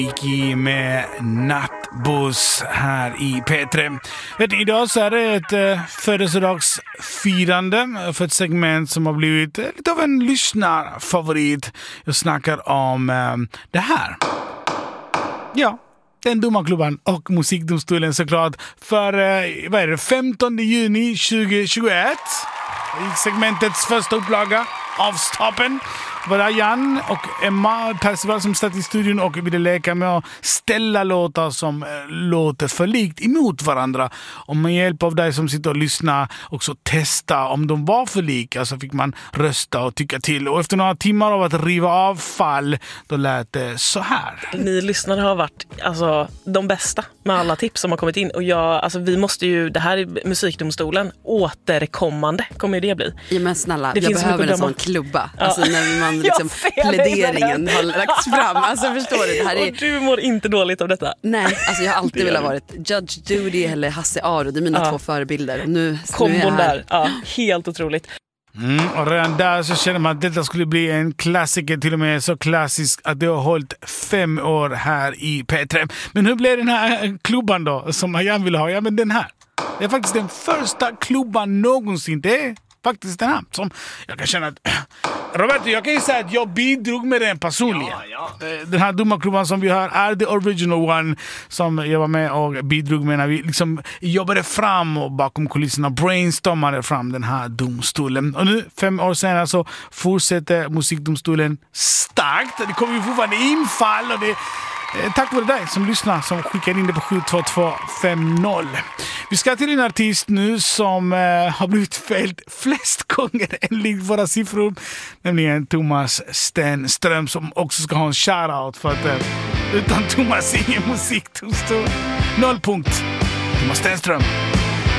Med nattbuss här i P3. Idag så är det ett födelsedagsfirande för ett segment som har blivit lite av en lyssnarfavorit. Jag snackar om det här. Ja, den domarklubban och musikdomstolen såklart. För vad är det, 15 juni 2021 i segmentets första upplaga av Stoppen var det Jan och Emma Percival som satt i studion och ville leka med att ställa låtar som låter för likt emot varandra. Och med hjälp av dig som sitter och lyssnar också testa om de var för lika, så fick man rösta och tycka till. Och efter några timmar av att riva av fall, då lät det så här. Ni lyssnare har varit de bästa med alla tips som har kommit in. Och vi måste ju, det här är musikdomstolen, återkommande kommer ju det bli. Ja men snälla, det jag behöver en sån klubba. Ja. Alltså när man liksom pläderingen har lagts fram. Alltså förstår du, det här är... Och du mår inte dåligt av detta. Nej, alltså jag har alltid velat varit Judge Judy eller Hasse Aro. Det är mina två förebilder. Nu kombon där, helt otroligt. Och redan där så känner man att detta skulle bli en klassiker, till och med så klassisk att det har hållit 5 år här i P3. Men hur blev den här klubban då som jag vill ha? Ja, men den här. Det är faktiskt den första klubban någonsin. Det är faktiskt den här som jag kan känna att Roberto, jag kan ju säga att jag bidrog med den personligen. Den här domarklubban som vi har är the original one som jag var med och bidrog med när vi liksom jobbade fram och bakom kulisserna brainstormade fram den här domstolen. Och nu 5 år senare så fortsätter musikdomstolen starkt. Det kommer ju fortfarande infall och det tack vare dig som lyssnar som skickar in det på 72250. Vi ska till en artist nu som har blivit fälld flest gånger enligt våra siffror, nämligen Thomas Stenström, som också ska ha en shoutout för att utan Thomas ingen musikdomstol. 0 punkt. Thomas Stenström.